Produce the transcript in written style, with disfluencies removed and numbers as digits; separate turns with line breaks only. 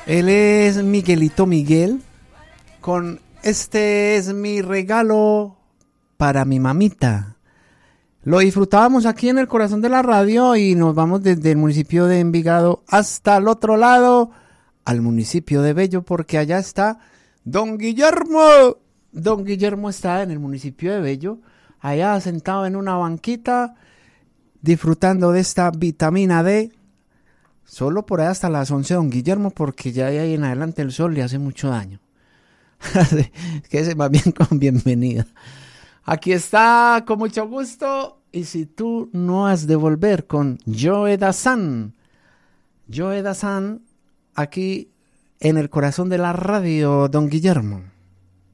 Él es Miguelito Miguel, con este es mi regalo para mi mamita. Lo disfrutábamos aquí en el corazón de la radio y nos vamos desde el municipio de Envigado hasta el otro lado, al municipio de Bello, porque allá está Don Guillermo. Don Guillermo está en el municipio de Bello, allá sentado en una banquita, disfrutando de esta vitamina D. Solo por ahí hasta las 11, don Guillermo, porque ya de ahí en adelante el sol le hace mucho daño. Quédese más bien con bienvenida. Aquí está con mucho gusto. Y si tú no has de volver con Joe Dassin. Joe Dassin, aquí en el corazón de la radio, don Guillermo.